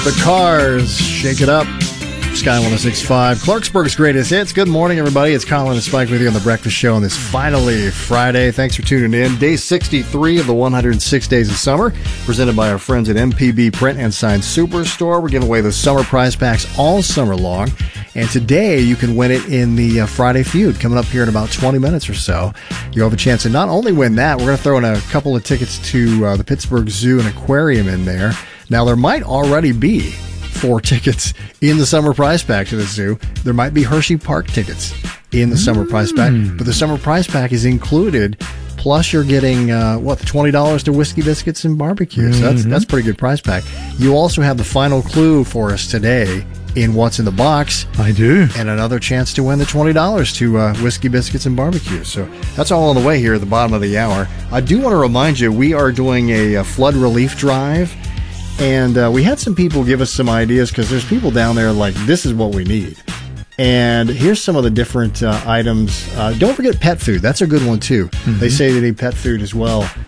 The Cars, Shake It Up. Sky 106.5, Clarksburg's greatest hits. Good morning, everybody. It's Colin and Spike with you on The Breakfast Show on this finally Friday. Thanks for tuning in. Day 63 of the 106 Days of Summer, presented by our friends at MPB Print and Sign Superstore. We're giving away the summer prize packs all summer long. And today, you can win it in the Friday Feud coming up here in about 20 minutes or so. You'll have a chance to not only win that, we're going to throw in a couple of tickets to the Pittsburgh Zoo and Aquarium in there. Now, there might already be 4 tickets in the summer prize pack to the zoo. There might be Hershey Park tickets in the summer prize pack, but the summer prize pack is included. Plus, you're getting the $20 to Whiskey Biscuits and Barbecue. So that's a pretty good prize pack. You also have the final clue for us today in What's in the Box. I do. And another chance to win the $20 to Whiskey Biscuits and Barbecue. So that's all on the way here at the bottom of the hour. I do want to remind you, we are doing a flood relief drive. And we had some people give us some ideas because there's people down there like, this is what we need. And here's some of the different items. Don't forget pet food. That's a good one, too. They say they need pet food as well.